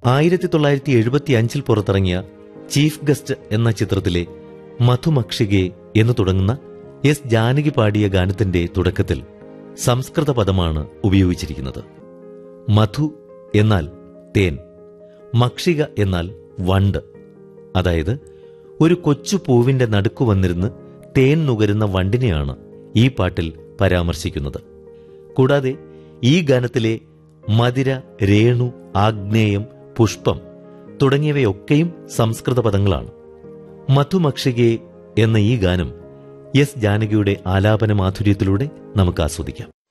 1975 പുറത്തിറങ്ങിയ chief guest എന്ന ചിത്രത്തിലെ മധുമക്ഷികെ എന്ന് തുടങ്ങുന്ന എസ് ജാനകി പാടിയ ഗാനത്തിന്റെ തുടക്കത്തിൽ സംസ്കൃത പദമാണ് ഉപയോഗിച്ചിരിക്കുന്നത്. മധു എന്നാൽ തേൻ, മക്ഷിക എന്നാൽ വണ്ട്. അതായത് ഒരു കൊച്ചു പൂവിന്റെ നടുക്കു വന്നിരുന്ന് തേൻ നുകരുന്ന വണ്ടിനെയാണ് ഈ പാട്ടിൽ പരാമർശിക്കുന്നത്. കൂടാതെ ഈ ഗാനത്തിലെ മതിര, രേണു, ആഗ്നേയം, പുഷ്പം തുടങ്ങിയവയൊക്കെയും സംസ്കൃത പദങ്ങളാണ്. മധുമക്ഷികെ എന്ന ഈ ഗാനം എസ് ജാനകിയുടെ ആലാപന മാധുര്യത്തിലൂടെ നമുക്ക് ആസ്വദിക്കാം.